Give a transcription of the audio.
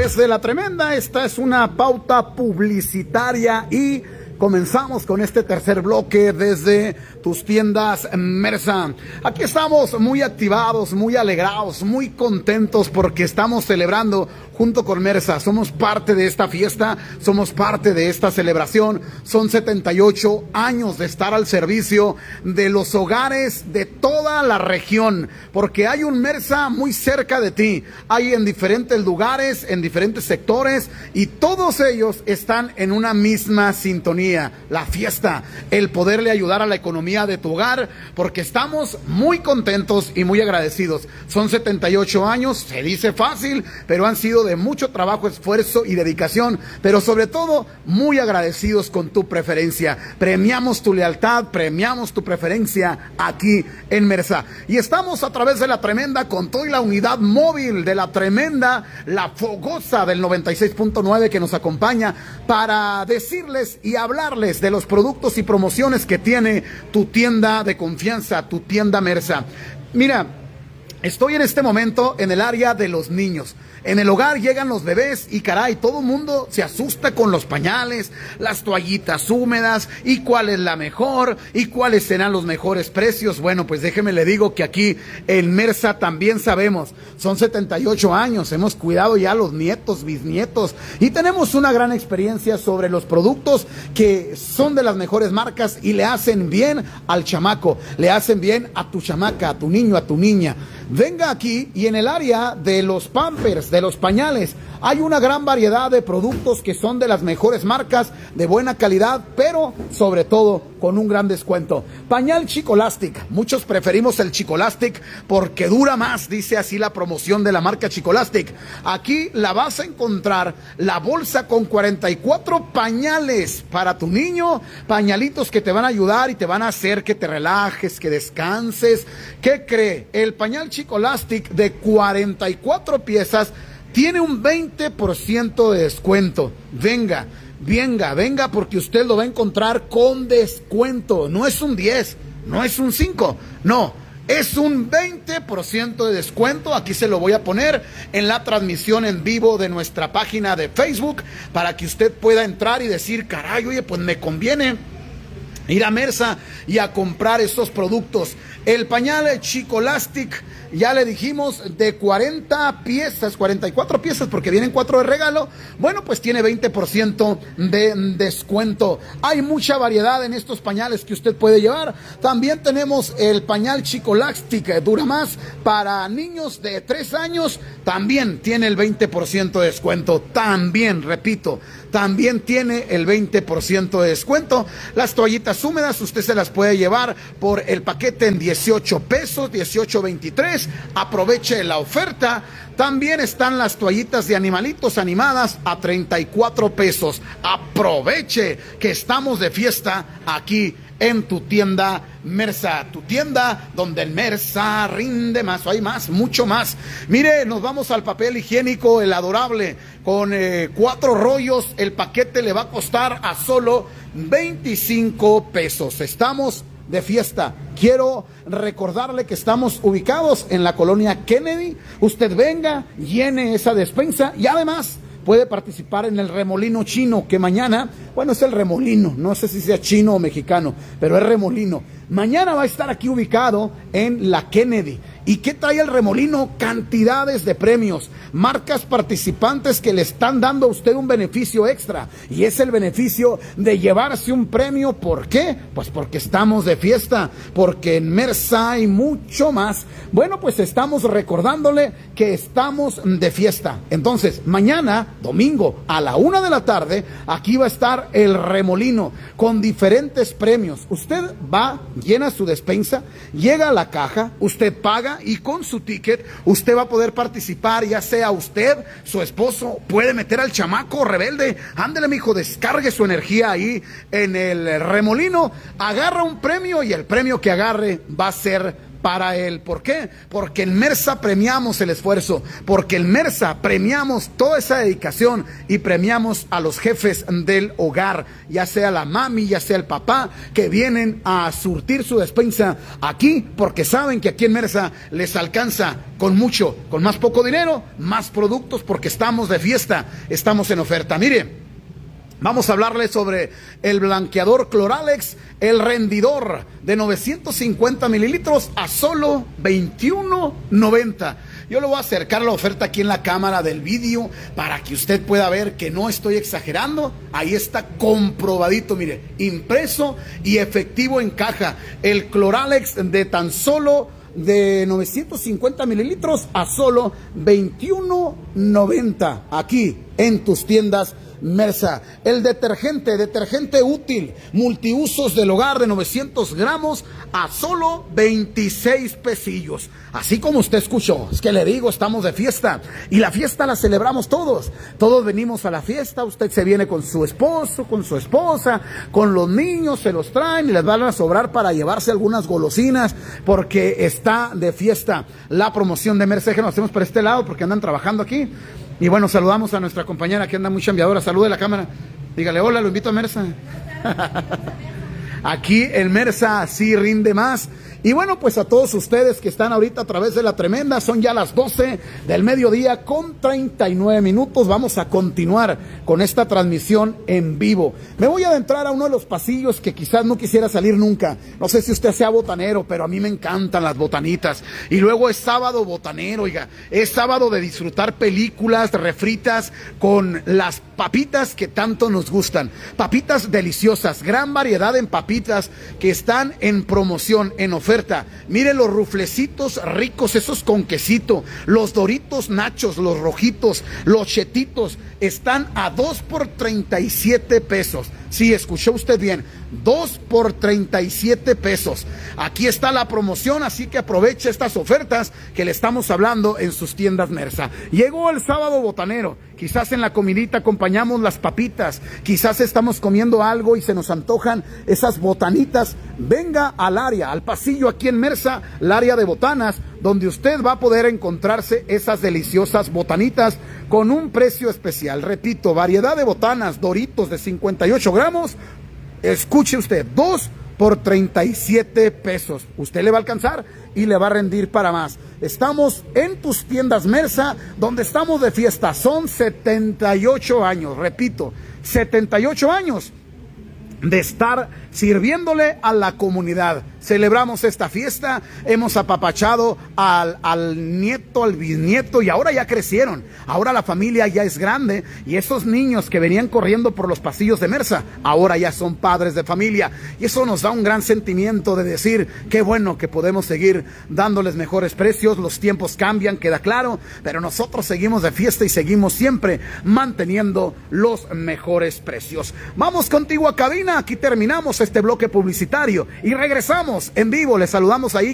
través de La Tremenda. Esta es una pauta publicitaria y comenzamos con este tercer bloque desde tus tiendas Mersa. Aquí estamos muy activados, muy alegrados, muy contentos porque estamos celebrando junto con Mersa. Somos parte de esta fiesta, somos parte de esta celebración. Son 78 años de estar al servicio de los hogares de toda la región, porque hay un Mersa muy cerca de ti. Hay en diferentes lugares, en diferentes sectores, y todos ellos están en una misma sintonía. La fiesta, el poderle ayudar a la economía de tu hogar, porque estamos muy contentos y muy agradecidos. Son 78 años, se dice fácil, pero han sido de mucho trabajo, esfuerzo y dedicación, pero sobre todo muy agradecidos con tu preferencia. Premiamos tu lealtad, premiamos tu preferencia aquí en Mersa. Y estamos a través de La Tremenda con toda la unidad móvil de La Tremenda, la fogosa del 96.9 que nos acompaña para decirles y hablarles de los productos y promociones que tiene tu tienda de confianza, tu tienda Mersa. Mira, estoy en este momento en el área de los niños. En el hogar llegan los bebés y caray, todo el mundo se asusta con los pañales, las toallitas húmedas y cuál es la mejor y cuáles serán los mejores precios. Bueno, pues déjeme le digo que aquí en Mersa también sabemos, son 78 años, hemos cuidado ya a los nietos, bisnietos y tenemos una gran experiencia sobre los productos que son de las mejores marcas y le hacen bien al chamaco, le hacen bien a tu chamaca, a tu niño, a tu niña. Venga aquí y en el área de los Pampers, de los pañales, hay una gran variedad de productos que son de las mejores marcas, de buena calidad, pero sobre todo con un gran descuento. Pañal Chicolastic, muchos preferimos el Chicolastic porque dura más, dice así la promoción de la marca Chicolastic. Aquí la vas a encontrar, la bolsa con 44 pañales para tu niño, pañalitos que te van a ayudar y te van a hacer que te relajes, que descanses. ¿Qué cree? El pañal Chicolastic de 44 piezas tiene un 20% de descuento. Venga, porque usted lo va a encontrar con descuento. No es un 10, no es un 5, no, es un 20% de descuento. Aquí se lo voy a poner en la transmisión en vivo de nuestra página de Facebook para que usted pueda entrar y decir, caray, oye, pues me conviene ir a Mersa y a comprar esos productos. El pañal Chicolastic, ya le dijimos, de 40 piezas, 44 piezas, porque vienen 4 de regalo. Bueno, pues tiene 20% de descuento. Hay mucha variedad en estos pañales que usted puede llevar. También tenemos el pañal Chicolastic, dura más, para niños de 3 años. También tiene el 20% de descuento. También, repito, también tiene el 20% de descuento. Las toallitas húmedas usted se las puede llevar por el paquete en 18 pesos, 18.23. Aproveche la oferta. También están las toallitas de animalitos animadas a 34 pesos. Aproveche que estamos de fiesta aquí en tu tienda Mersa, tu tienda donde el Mersa rinde más, o hay más, mucho más. Mire, nos vamos al papel higiénico, el adorable, con 4 rollos, el paquete le va a costar a solo 25 pesos. Estamos de fiesta. Quiero recordarle que estamos ubicados en la colonia Kennedy. Usted venga, llene esa despensa y además puede participar en el remolino chino que mañana, bueno, es el remolino, no sé si sea chino o mexicano, pero es remolino. Mañana va a estar aquí ubicado en la Kennedy. ¿Y qué trae el remolino? Cantidades de premios, marcas participantes que le están dando a usted un beneficio extra. Y es el beneficio de llevarse un premio. ¿Por qué? Pues porque estamos de fiesta, porque en Mersa hay mucho más. Bueno, pues estamos recordándole que estamos de fiesta. Entonces, mañana, domingo, a la 1 de la tarde, aquí va a estar el remolino con diferentes premios. Usted va, llena su despensa, llega a la caja, usted paga y con su ticket usted va a poder participar, ya sea usted, su esposo, puede meter al chamaco rebelde, ándele mijo, descargue su energía ahí en el remolino, agarra un premio y el premio que agarre va a ser para él. ¿Por qué? Porque en Mersa premiamos el esfuerzo, porque en Mersa premiamos toda esa dedicación y premiamos a los jefes del hogar, ya sea la mami, ya sea el papá, que vienen a surtir su despensa aquí, porque saben que aquí en Mersa les alcanza con mucho, con más poco dinero, más productos, porque estamos de fiesta, estamos en oferta. Mire, vamos a hablarles sobre el blanqueador Cloralex, el rendidor de 950 mililitros a solo $21.90. Yo le voy a acercar la oferta aquí en la cámara del vídeo para que usted pueda ver que no estoy exagerando. Ahí está comprobadito, mire, impreso y efectivo en caja. El Cloralex de tan solo de 950 mililitros a solo $21.90 aquí en tus tiendas Mersa. El detergente útil, multiusos del hogar de 900 gramos a solo 26 pesillos. Así como usted escuchó, es que le digo, estamos de fiesta y la fiesta la celebramos todos. Todos venimos a la fiesta, usted se viene con su esposo, con su esposa, con los niños, se los traen y les van a sobrar para llevarse algunas golosinas porque está de fiesta la promoción de Mersa. Que nos hacemos por este lado porque andan trabajando aquí. Y bueno, saludamos a nuestra compañera que anda muy chambeadora. Salude a la cámara. Dígale, hola, lo invito a Mersa. Aquí en Mersa sí rinde más. Y bueno, pues a todos ustedes que están ahorita a través de La Tremenda, son ya las 12 del mediodía con 39 minutos. Vamos a continuar con esta transmisión en vivo. Me voy a adentrar a uno de los pasillos que quizás no quisiera salir nunca. No sé si usted sea botanero, pero a mí me encantan las botanitas. Y luego es sábado botanero, oiga. Es sábado de disfrutar películas refritas con las papitas que tanto nos gustan. Papitas deliciosas, gran variedad en papitas que están en promoción, en oferta. Mire los ruflecitos ricos, esos con quesito, los Doritos Nachos, los rojitos, los chetitos, están a 2 por 37 pesos. Sí, escuchó usted bien, 2 por 37 pesos. Aquí está la promoción, así que aproveche estas ofertas que le estamos hablando en sus tiendas Mersa. Llegó el sábado botanero, quizás en la comidita acompañamos las papitas, quizás estamos comiendo algo y se nos antojan esas botanitas. Venga al área, al pasillo aquí en Mersa, el área de botanas, donde usted va a poder encontrarse esas deliciosas botanitas con un precio especial. Repito, variedad de botanas, Doritos de 58 gramos, escuche usted, 2 por 37 pesos. Usted le va a alcanzar y le va a rendir para más. Estamos en tus tiendas Mersa, donde estamos de fiesta. Son 78 años, repito, 78 años de estar sirviéndole a la comunidad. Celebramos esta fiesta, hemos apapachado al nieto, al bisnieto, y ahora ya crecieron, ahora la familia ya es grande, y esos niños que venían corriendo por los pasillos de Mersa, ahora ya son padres de familia, y eso nos da un gran sentimiento de decir, qué bueno que podemos seguir dándoles mejores precios. Los tiempos cambian, queda claro, pero nosotros seguimos de fiesta y seguimos siempre manteniendo los mejores precios. Vamos contigo a cabina, aquí terminamos este bloque publicitario y regresamos en vivo. Les saludamos ahí